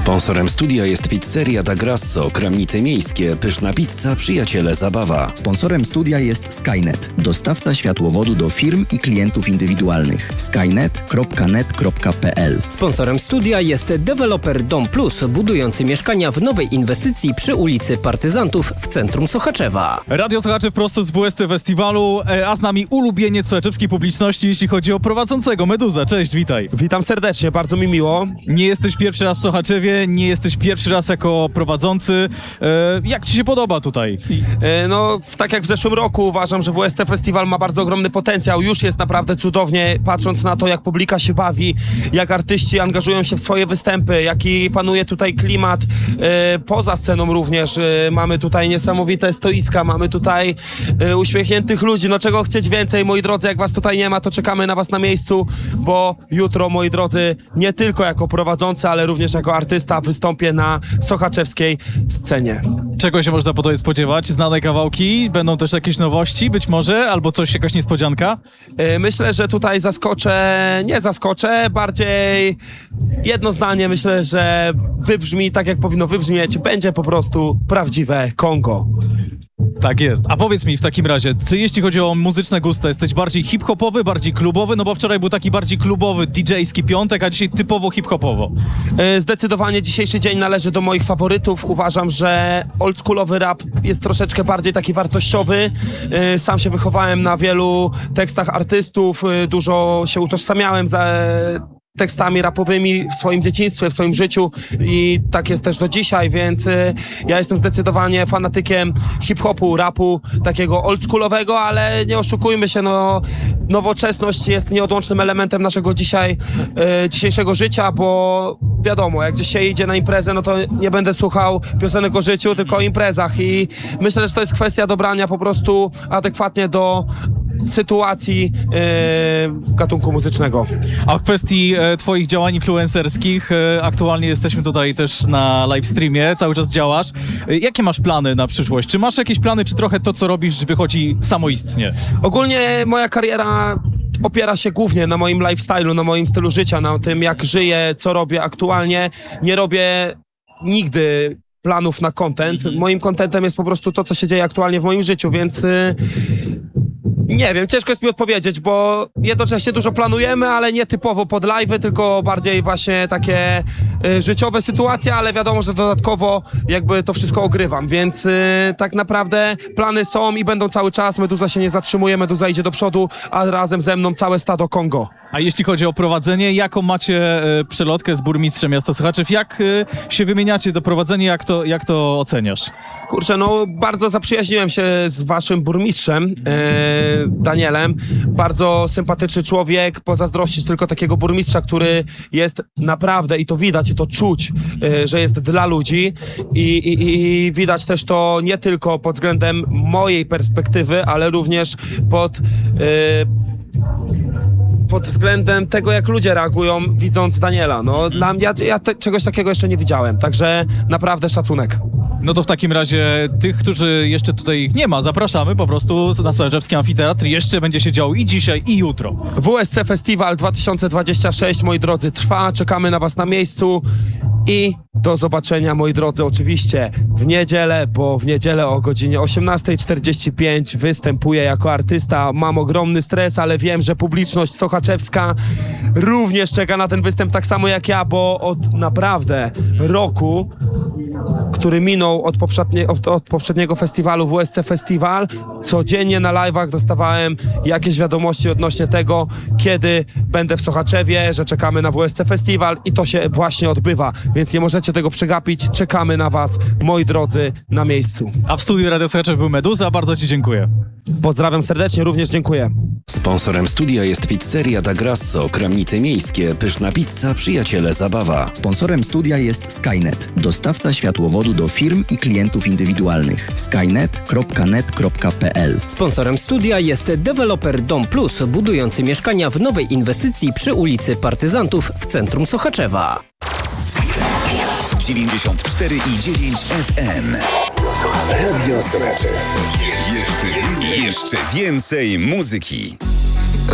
Sponsorem studia jest Pizzeria da Grasso, Kramnice Miejskie, pyszna pizza, przyjaciele zabawa. Sponsorem studia jest Skynet, dostawca światłowodu do firm i klientów indywidualnych. skynet.net.pl. Sponsorem studia jest deweloper Dom Plus, budujący mieszkania w nowej inwestycji przy ulicy Partyzantów w centrum Sochaczewa. Radio Sochaczew prosto z WST Festiwalu, a z nami ulubieniec sochaczewskiej publiczności, jeśli chodzi o prowadzącego, Meduza. Cześć, witaj. Witam serdecznie, bardzo mi miło. Nie jesteś pierwszy raz w Sochaczewie, nie jesteś pierwszy raz jako prowadzący. Jak ci się podoba tutaj? No, tak jak w zeszłym roku uważam, że WST Festiwal ma bardzo ogromny potencjał. Już jest naprawdę cudownie, patrząc na to, jak publika się bawi, jak artyści angażują się w swoje występy, jaki panuje tutaj klimat. Poza sceną również mamy tutaj niesamowite stoiska, mamy tutaj uśmiechniętych ludzi. No czego chcieć więcej, moi drodzy, jak was tutaj nie ma, to czekamy na was na miejscu, bo jutro, moi drodzy, nie tylko jako prowadzący, ale również jako artysta wystąpię na sochaczewskiej scenie. Czego się można po tobie spodziewać? Znane kawałki? Będą też jakieś nowości być może? Albo coś, jakaś niespodzianka? Myślę, że tutaj nie zaskoczę, bardziej jedno zdanie, myślę, że wybrzmi tak, jak powinno wybrzmieć, będzie po prostu prawdziwe Kongo. Tak jest. A powiedz mi w takim razie, ty jeśli chodzi o muzyczne gusta, jesteś bardziej hip-hopowy, bardziej klubowy? No bo wczoraj był taki bardziej klubowy, DJ-ski piątek, a dzisiaj typowo hip-hopowo. Zdecydowanie dzisiejszy dzień należy do moich faworytów. Uważam, że oldschoolowy rap jest troszeczkę bardziej taki wartościowy. Sam się wychowałem na wielu tekstach artystów, dużo się utożsamiałem tekstami rapowymi w swoim dzieciństwie, w swoim życiu i tak jest też do dzisiaj, więc ja jestem zdecydowanie fanatykiem hip-hopu, rapu, takiego oldschoolowego, ale nie oszukujmy się, no nowoczesność jest nieodłącznym elementem naszego dzisiejszego życia, bo wiadomo, jak gdzieś się idzie na imprezę, no to nie będę słuchał piosenek o życiu, tylko o imprezach i myślę, że to jest kwestia dobrania po prostu adekwatnie do sytuacji gatunku muzycznego. A w kwestii twoich działań influencerskich, aktualnie jesteśmy tutaj też na live streamie, cały czas działasz. Jakie masz plany na przyszłość? Czy masz jakieś plany, czy trochę to, co robisz, wychodzi samoistnie? Ogólnie moja kariera opiera się głównie na moim lifestyle'u, na moim stylu życia, na tym, jak żyję, co robię aktualnie. Nie robię nigdy planów na content. Moim contentem jest po prostu to, co się dzieje aktualnie w moim życiu, więc nie wiem, ciężko jest mi odpowiedzieć, bo jednocześnie dużo planujemy, ale nie typowo pod live'y, tylko bardziej właśnie takie życiowe sytuacje, ale wiadomo, że dodatkowo jakby to wszystko ogrywam, więc tak naprawdę plany są i będą cały czas. Meduza się nie zatrzymuje, Meduza idzie do przodu, a razem ze mną całe stado Kongo. A jeśli chodzi o prowadzenie, jaką macie przelotkę z burmistrzem miasta Sochaczew? Jak się wymieniacie do prowadzenia, jak to oceniasz? Kurczę, no bardzo zaprzyjaźniłem się z waszym burmistrzem, Danielem. Bardzo sympatyczny człowiek, pozazdrościć tylko takiego burmistrza, który jest naprawdę, i to widać, i to czuć, że jest dla ludzi i widać też to nie tylko pod względem mojej perspektywy, ale również pod względem tego, jak ludzie reagują, widząc Daniela. No, dla mnie, ja czegoś takiego jeszcze nie widziałem, także naprawdę szacunek. No to w takim razie tych, którzy jeszcze tutaj ich nie ma, zapraszamy po prostu na Sochaczewski Amfiteatr. Jeszcze będzie się działo i dzisiaj, i jutro. WSC Festiwal 2026, moi drodzy, trwa. Czekamy na was na miejscu i do zobaczenia, moi drodzy, oczywiście w niedzielę, bo w niedzielę o godzinie 18:45 występuję jako artysta. Mam ogromny stres, ale wiem, że publiczność sochaczewska również czeka na ten występ tak samo jak ja, bo od naprawdę roku, który minął od poprzedniego festiwalu WSC Festiwal, codziennie na live'ach dostawałem jakieś wiadomości odnośnie tego, kiedy będę w Sochaczewie, że czekamy na WSC Festiwal i to się właśnie odbywa, więc nie możecie tego przegapić. Czekamy na was, moi drodzy, na miejscu. A w studiu Radio Sochaczew był Meduza, bardzo ci dziękuję. Pozdrawiam serdecznie, również dziękuję. Sponsorem studia jest Pizzeria da Grasso, Kramnice Miejskie, pyszna pizza, przyjaciele zabawa. Sponsorem studia jest Skynet, dostawca światłowodu do firm i klientów indywidualnych. skynet.net.pl. Sponsorem studia jest deweloper Dom Plus, budujący mieszkania w nowej inwestycji przy ulicy Partyzantów w centrum Sochaczewa. 94,9 FM. Radio Sochaczew. Jeszcze więcej muzyki.